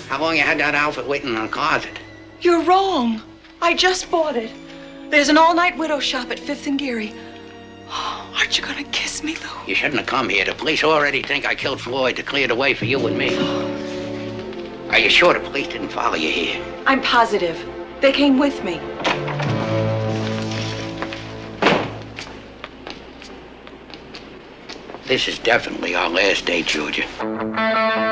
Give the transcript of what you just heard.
How long you had that outfit waiting in the closet? You're wrong. I just bought it. There's an all-night widow shop at 5th and Geary. Oh, aren't you gonna kiss me, Lou? You shouldn't have come here. The police already think I killed Floyd to clear the way for you and me. Are you sure the police didn't follow you here? I'm positive. They came with me. This is definitely our last day, Georgia.